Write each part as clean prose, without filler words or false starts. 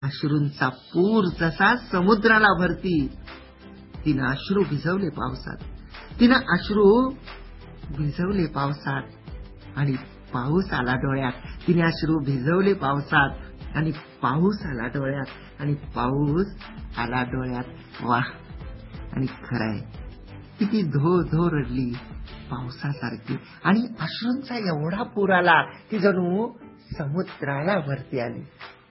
अश्रूंचा पूर जसा समुद्राला भरती, तिनं अश्रू भिजवले पावसात. तिनं अश्रू भिजवले पावसात आणि पाऊस आला डोळ्यात. तिने अश्रू भिजवले पावसात आणि पाऊस आला डोळ्यात आणि पाऊस आला डोळ्यात. वाह! आणि खरंय, किती धो धो रडली पावसासारखी आणि अश्रूंचा एवढा पूर आला की जणू समुद्राला भरती आली.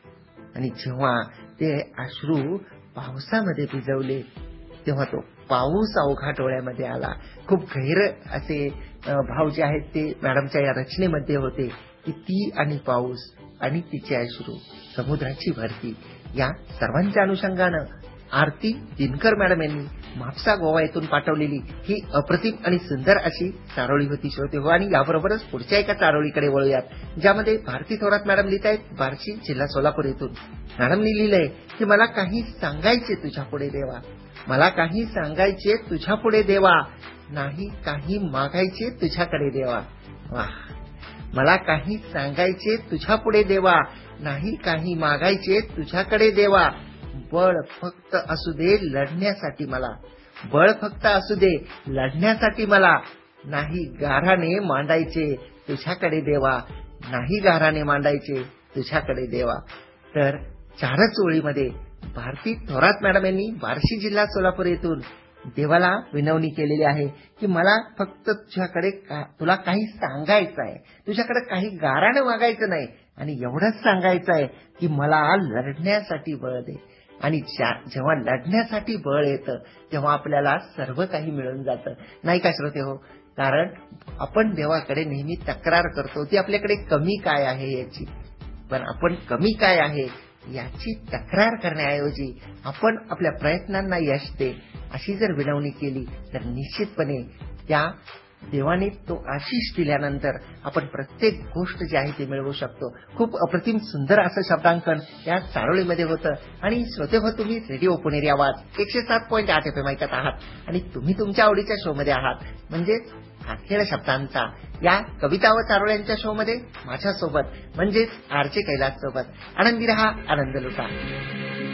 आणि जेव्हा ते अश्रू पावसामध्ये भिजवले तेव्हा तो पाऊस अवघा डोळ्यामध्ये आला. खूप गैर असे भाव जे आहेत ते मॅडमच्या या रचनेमध्ये होते की ती आणि पाऊस आणि तिचे अश्रू, समुद्राची भरती. या सर्वांच्या अनुषंगानं आरती दिनकर मॅडम यांनी म्हापसा गोवा येथून पाठवलेली ही अप्रतिम आणि सुंदर अशी चारोळी होती श्रोते हो. आणि याबरोबरच पुढच्या एका चारोळीकडे वळूयात, ज्यामध्ये भारती थोरात मॅडम लिहित आहेत बार्शी, जिल्हा सोलापूर येथून. मॅडमनी लिहिलंय की मला काही सांगायचे तुझ्या पुढे देवा, मला काही सांगायचे तुझ्या पुढे देवा, नाही काही मागायचे तुझ्याकडे देवा. वाह! मला काही सांगायचे तुझ्या पुढे देवा, नाही काही मागायचे तुझ्याकडे देवा. बळ फक्त असू दे लढण्यासाठी मला, बळ फक्त असू दे लढण्यासाठी मला, नाही गाराने मांडायचे तुझ्याकडे देवा, नाही गाराने मांडायचे तुझ्याकडे देवा. तर चारच ओळीमध्ये भारती थोरात मॅडम यांनी बार्शी, जिल्हा सोलापूर येथून देवाला विनवणी केलेली आहे की मला फक्त तुझ्याकडे तुला काही सांगायचं आहे, तुझ्याकडे काही गाराने मागायचं नाही आणि एवढंच सांगायचं आहे की मला लढण्यासाठी बळ दे. आणि जेव्हा लढण्यासाठी बळ येतं तेव्हा आपल्याला सर्व काही मिळून जातं, नाही का श्रोते हो? कारण आपण देवाकडे नेहमी तक्रार करतो ती आपल्याकडे कमी काय आहे याची, पण आपण कमी काय आहे याची तक्रार करण्याऐवजी आपण आपल्या प्रयत्नांना यश दे अशी जर विनवणी केली तर निश्चितपणे त्या देवाने तो आशीष दिल्यानंतर आपण प्रत्येक गोष्ट जी आहे ती मिळवू शकतो. खूप अप्रतिम सुंदर असं शब्दांकन या चारोळीमध्ये होतं. आणि श्रोते हो, तुम्ही रेडिओ पुणेरी आवाज 107.8 FM ऐकत आहात आणि तुम्ही तुमच्या आवडीच्या शो मध्ये आहात, म्हणजेच हा खेळ शब्दांचा. या कविता व चारोळ्यांच्या शो मध्ये माझ्यासोबत म्हणजेच आरचे कैलास सोबत आनंदी रहा, आनंद लुटा.